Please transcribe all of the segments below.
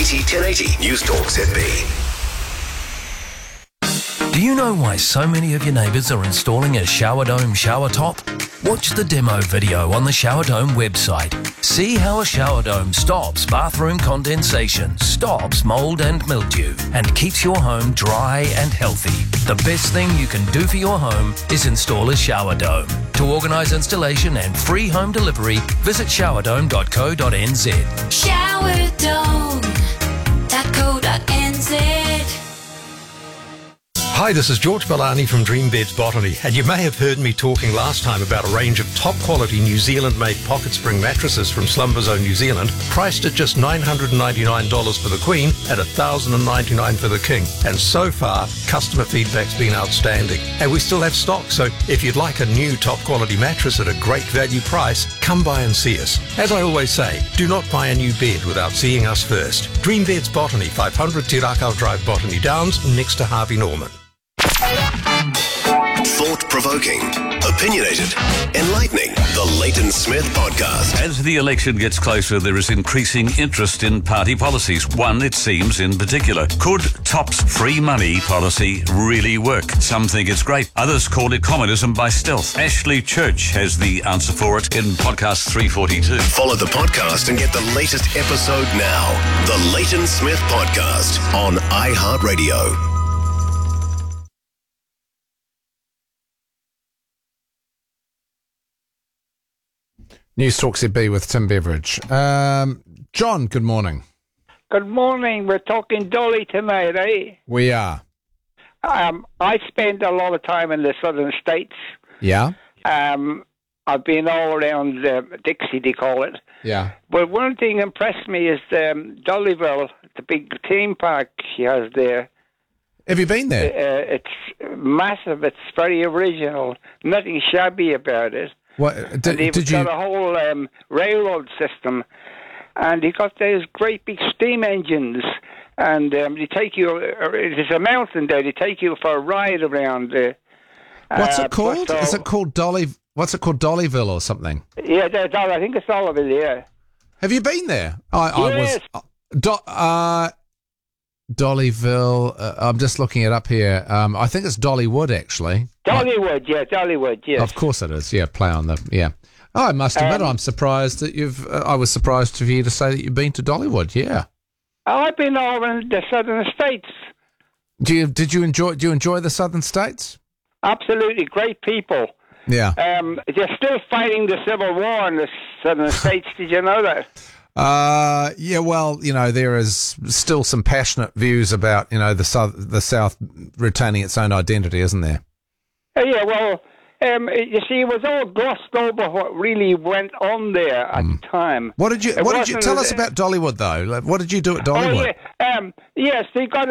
980 1080 News Talk ZB. Do you know why so many of your neighbours are installing a Shower Dome shower top? Watch the demo video on the Shower Dome website. See how a shower dome stops bathroom condensation, stops mould and mildew, and keeps your home dry and healthy. The best thing you can do for your home is install a shower dome. To organise installation and free home delivery, visit showerdome.co.nz. Showerdome.co.nz. Hi, this is George Bellani from Dream Beds Botany, and you may have heard me talking last time about a range of top-quality New Zealand-made pocket spring mattresses from Slumber Zone New Zealand, priced at just $999 for the Queen and $1,099 for the King. And so far, customer feedback's been outstanding. And we still have stock, so if you'd like a new top-quality mattress at a great value price, come by and see us. As I always say, do not buy a new bed without seeing us first. Dream Beds Botany, 500 Te Rakau Drive, Botany Downs, next to Harvey Norman. Thought-provoking, opinionated, enlightening. The Leighton Smith Podcast. As the election gets closer, there is increasing interest in party policies. One, it seems, in particular. Could TOP's free money policy really work? Some think it's great. Others call it communism by stealth. Ashley Church has the answer for it in podcast 342. Follow the podcast and get the latest episode now. The Leighton Smith Podcast on iHeartRadio. News Talk ZB with Tim Beveridge. John, good morning. Good morning. We're talking Dolly tonight, eh? We are. I spend a lot of time in the southern states. Yeah? I've been all around Dixie, they call it. Yeah. But one thing impressed me is Dollyville, the big theme park she has there. Have you been there? It's massive. It's very original. Nothing shabby about it. What They've got a whole railroad system, and you've got those great big steam engines, and they take you. There's a mountain there. They take you for a ride around there. What's it called? Is it called Dolly? What's it called? Dollyville or something? Yeah, I think it's Dollyville. Yeah. Have you been there? Yes. I was. Dollyville. I'm just looking it up here. I think it's Dollywood, actually. Dollywood, yes. Of course it is. Yeah, play on the Oh, I must admit, I'm surprised that you've. I was surprised for you to say that you've been to Dollywood. Yeah. I've been all in the southern states. Do you enjoy the southern states? Absolutely, great people. Yeah. They're still fighting the Civil War in the southern states. Did you know that? Yeah, well, there is still some passionate views about, the South retaining its own identity, isn't there? Yeah, well, you see, it was all glossed over what really went on there at the time. What did you tell us about Dollywood, though? Like, what did you do at Dollywood? Oh, yes, they got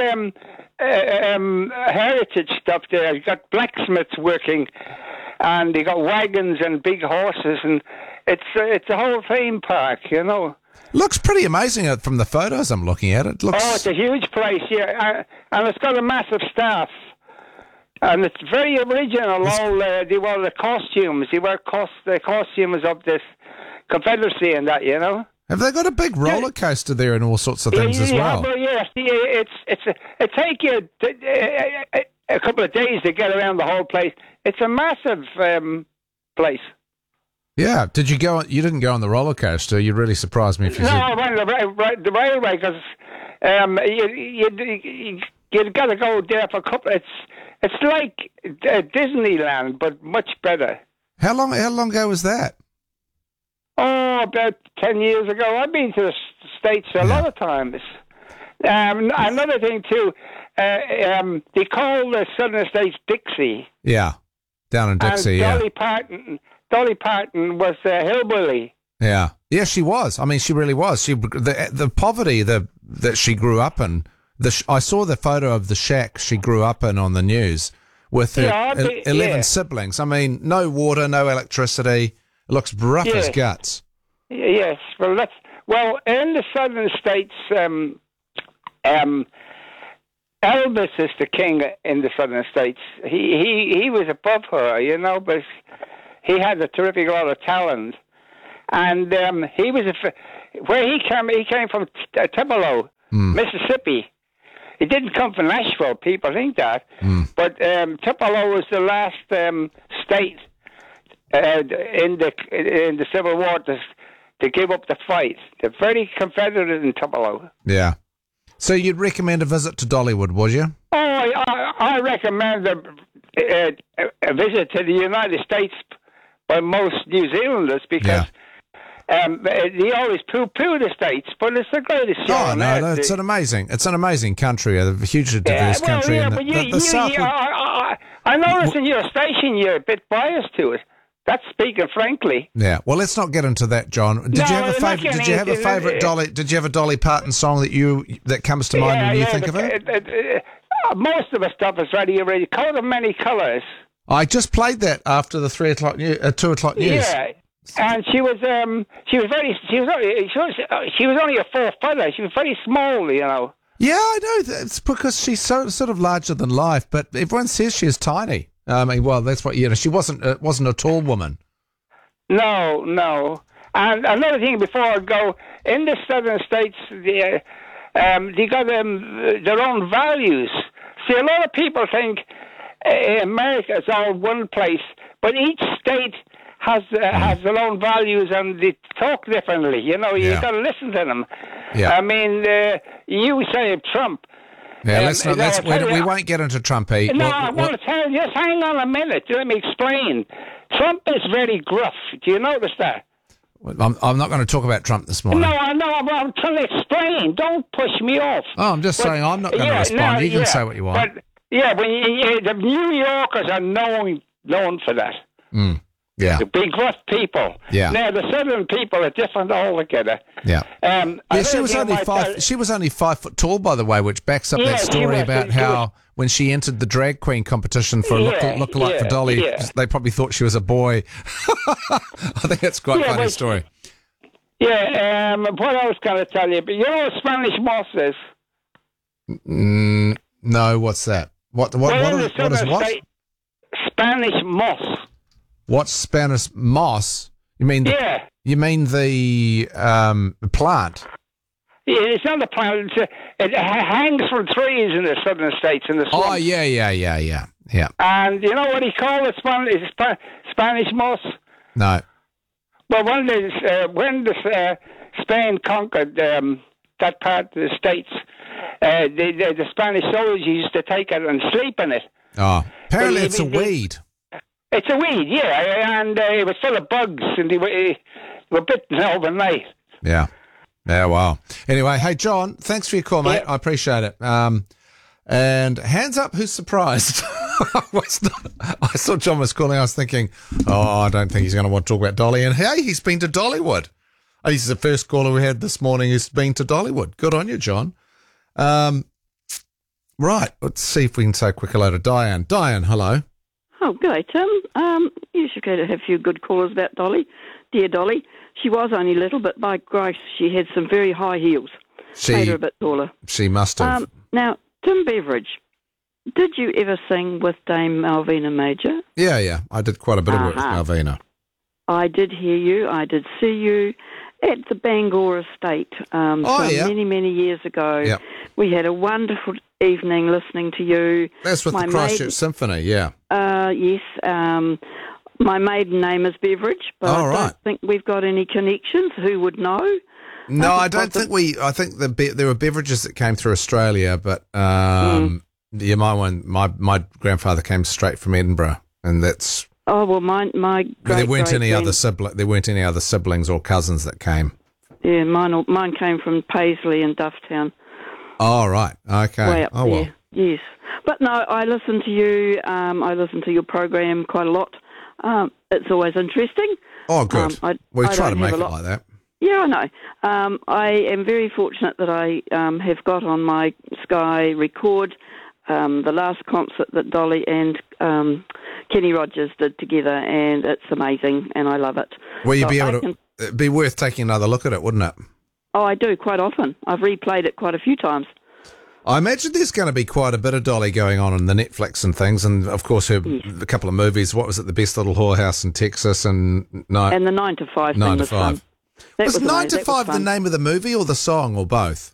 heritage stuff there. You got blacksmiths working, and they got wagons and big horses, and it's a whole theme park, Looks pretty amazing from the photos I'm looking at. It looks. Oh, it's a huge place, yeah, and it's got a massive staff, and it's very original. They wear the costumes. They wear the costumes of this Confederacy and that, Have they got a big roller coaster there and all sorts of things as well? Yes, it take you a couple of days to get around the whole place. It's a massive place. Yeah. Did you go? You didn't go on the roller coaster. You really surprised me. If you No, I went on the railway because you got to go there for a couple. It's like Disneyland, but much better. How long ago was that? Oh, about 10 years ago. I've been to the States a lot of times. Another thing too, they call the southern states Dixie. Yeah, down in Dixie. And Dolly Parton was a hillbilly. Yeah, she was. I mean, she really was. The poverty that she grew up in. I saw the photo of the shack she grew up in on the news with her 11 siblings. I mean, no water, no electricity. It looks rough as guts. Yes, well in the southern states. Elvis is the king in the southern states. He was above her, but he had a terrific lot of talent, and he was where he came from Tupelo, Mississippi. It didn't come from Nashville. People think that, but Tupelo was the last state in the Civil War to give up the fight. They're very Confederate in Tupelo. Yeah. So you'd recommend a visit to Dollywood, would you? Oh, I recommend a visit to the United States by most New Zealanders because they always poo-poo the States, but it's the greatest show on earth. It's an amazing country, a hugely diverse country. Yeah, but I notice in your station you're a bit biased to it. That's speaking frankly. Yeah. Well, let's not get into that, John. Did you have a favorite? Did you have a favorite Dolly? Did you have a Dolly Parton song that comes to mind when you think of it? Most of the stuff is already. Coat of Many Colors. I just played that after the 2 o'clock news. Yeah. And she was only a 4-footer. She was very small, you know. Yeah, I know. It's because she's sort of larger than life, but everyone says she is tiny. I mean, well, that's what she wasn't a tall woman. No. And another thing before I go, in the southern states, they got their own values. See, a lot of people think America is all one place, but each state has their own values and they talk differently. You know, you got to listen to them. Yeah. I mean, you say Trump. Yeah, we won't get into Trump. No, I want to tell you, just hang on a minute. Let me explain. Trump is very gruff. Do you notice that? I'm not going to talk about Trump this morning. No, I know, but I'm trying to explain. Don't push me off. Oh, I'm just saying I'm not going to respond. You can say what you want. But, the New Yorkers are known for that. Yeah. The big rough people. Yeah. Now the southern people are different altogether. Yeah. She was only 5 foot tall, by the way, which backs up that story about how when she entered the drag queen competition for look-alike for Dolly, they probably thought she was a boy. I think that's quite a funny story. Yeah. What I was going to tell you, but you know what Spanish moss is? No. What's that? What is what? Spanish moss. What's Spanish moss? You mean the plant? Yeah, it's not a plant. It hangs from trees in the southern states in the swamps. Oh yeah. And you know what he called it? Spanish moss. No. Well, when Spain conquered that part of the states, the Spanish soldiers used to take it and sleep in it. Oh, apparently it's a weed. It's a weed, yeah, and it was full of bugs, and they were bitten overnight. Yeah, wow. Anyway, hey, John, thanks for your call, mate. I appreciate it. And hands up who's surprised. I saw John was calling. I was thinking, I don't think he's going to want to talk about Dolly. And hey, he's been to Dollywood. He's the first caller we had this morning who's been to Dollywood. Good on you, John. Right, let's see if we can say a quick hello to Diane. Diane, hello. Oh, good, Tim. You should get a few good callers about Dolly. Dear Dolly. She was only little, but by grace, she had some very high heels. Made her a bit taller. She must have. Now, Tim Beveridge, did you ever sing with Dame Malvina Major? Yeah. I did quite a bit of work with Malvina. I did hear you. I did see you at the Bangor Estate many, many years ago. Yep. We had a wonderful evening listening to you. That's with the Christchurch Symphony, yeah. Yes. My maiden name is Beveridge, but I don't think we've got any connections. Who would know? No, I don't think we. I think there were beverages that came through Australia, but my grandfather came straight from Edinburgh, and that's. Oh well, my but there weren't any other siblings or cousins that came. Yeah, mine came from Paisley and Dufftown. Oh right, okay. Way up there. Well. Yes, but no, I listen to you. I listen to your program quite a lot. It's always interesting. Oh, good. We try to make it like that. Yeah, I know. I am very fortunate that I have got on my Sky record the last concert that Dolly and Kenny Rogers did together, and it's amazing, and I love it. Well, it'd be worth taking another look at it, wouldn't it? Oh, I do quite often. I've replayed it quite a few times. I imagine there's going to be quite a bit of Dolly going on in the Netflix and things, and of course a couple of movies. What was it? The Best Little Whorehouse in Texas, and the 9 to 5. 9 to 5. Was 9 to 5 the name of the movie or the song or both?